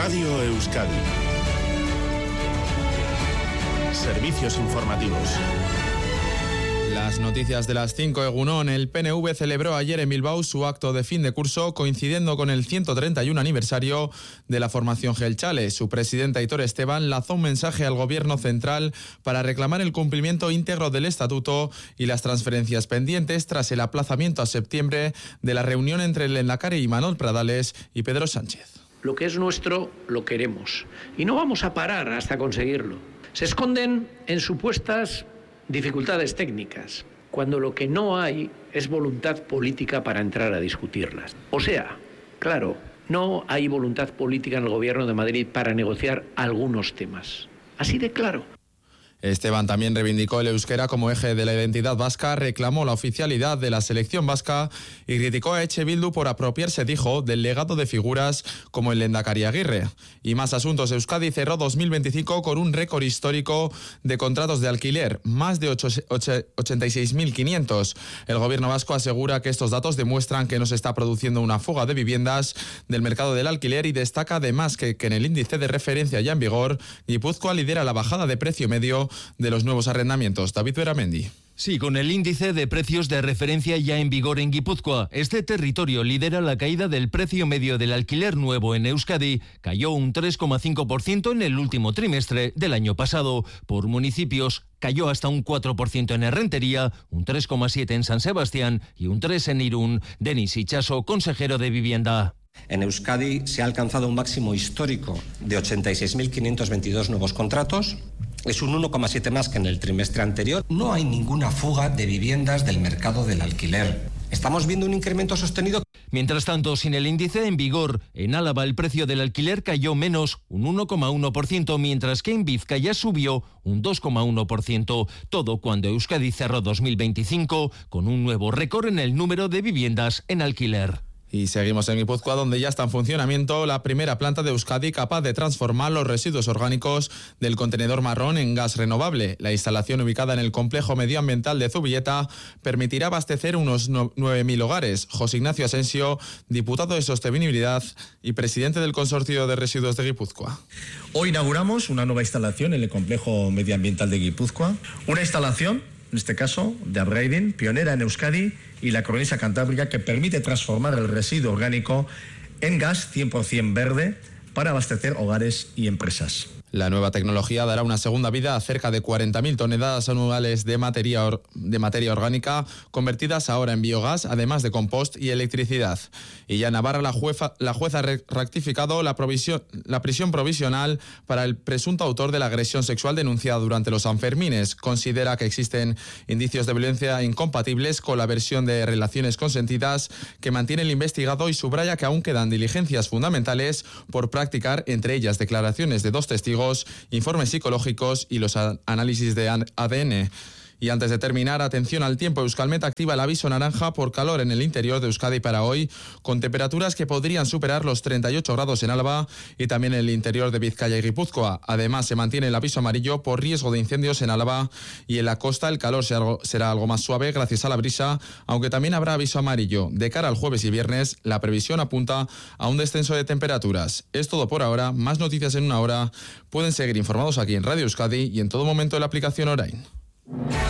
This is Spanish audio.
Radio Euskadi. Servicios informativos. Las noticias de las 5, Egunon. El PNV celebró ayer en Bilbao su acto de fin de curso, coincidiendo con el 131 aniversario de la formación Jeltzale. Su presidente Aitor Esteban lanzó un mensaje al gobierno central para reclamar el cumplimiento íntegro del estatuto y las transferencias pendientes tras el aplazamiento a septiembre de la reunión entre el Lehendakari Imanol Pradales y Pedro Sánchez. Lo que es nuestro lo queremos y no vamos a parar hasta conseguirlo. Se esconden en supuestas dificultades técnicas, cuando lo que no hay es voluntad política para entrar a discutirlas. O sea, claro, no hay voluntad política en el Gobierno de Madrid para negociar algunos temas. Así de claro. Esteban también reivindicó el euskera como eje de la identidad vasca, reclamó la oficialidad de la selección vasca y criticó a Eche Bildu por apropiarse, dijo, del legado de figuras como el Lehendakari Aguirre. Y más asuntos. Euskadi cerró 2025 con un récord histórico de contratos de alquiler, más de 86.500. El gobierno vasco asegura que estos datos demuestran que no se está produciendo una fuga de viviendas del mercado del alquiler y destaca además que en el índice de referencia ya en vigor, Guipúzcoa lidera la bajada de precio medio de los nuevos arrendamientos. David Beramendi. Sí, con el índice de precios de referencia ya en vigor en Guipúzcoa, este territorio lidera la caída del precio medio del alquiler nuevo en Euskadi. Cayó un 3,5% en el último trimestre del año pasado. Por municipios, cayó hasta un 4% en Errentería, un 3,7% en San Sebastián y un 3% en Irún. Denis Itxaso, consejero de Vivienda. En Euskadi se ha alcanzado un máximo histórico de 86.522 nuevos contratos. Es un 1,7 más que en el trimestre anterior. No hay ninguna fuga de viviendas del mercado del alquiler. Estamos viendo un incremento sostenido. Mientras tanto, sin el índice en vigor, en Álava el precio del alquiler cayó menos, un 1,1%, mientras que en Vizcaya subió un 2,1%. Todo cuando Euskadi cerró 2025 con un nuevo récord en el número de viviendas en alquiler. Y seguimos en Guipúzcoa, donde ya está en funcionamiento la primera planta de Euskadi capaz de transformar los residuos orgánicos del contenedor marrón en gas renovable. La instalación, ubicada en el complejo medioambiental de Zubileta, permitirá abastecer unos 9.000 hogares. José Ignacio Asensio, diputado de Sostenibilidad y presidente del Consorcio de Residuos de Guipúzcoa. Hoy inauguramos una nueva instalación en el complejo medioambiental de Guipúzcoa, una instalación, en este caso, de upgrading, pionera en Euskadi y la cornisa cantábrica, que permite transformar el residuo orgánico en gas 100% verde para abastecer hogares y empresas. La nueva tecnología dará una segunda vida a cerca de 40.000 toneladas anuales de materia orgánica, convertidas ahora en biogás, además de compost y electricidad. Y ya en Navarra, la jueza ha rectificado la prisión provisional para el presunto autor de la agresión sexual denunciada durante los Sanfermines. Considera que existen indicios de violencia incompatibles con la versión de relaciones consentidas que mantiene el investigado y subraya que aún quedan diligencias fundamentales por practicar, entre ellas declaraciones de 2 testigos, informes psicológicos y los análisis de ADN. Y antes de terminar, atención al tiempo. Euskalmet activa el aviso naranja por calor en el interior de Euskadi para hoy, con temperaturas que podrían superar los 38 grados en Álava y también en el interior de Vizcaya y Guipúzcoa. Además, se mantiene el aviso amarillo por riesgo de incendios en Álava, y en la costa el calor será algo más suave gracias a la brisa, aunque también habrá aviso amarillo. De cara al jueves y viernes, la previsión apunta a un descenso de temperaturas. Es todo por ahora. Más noticias en una hora. Pueden seguir informados aquí en Radio Euskadi y en todo momento en la aplicación Orain.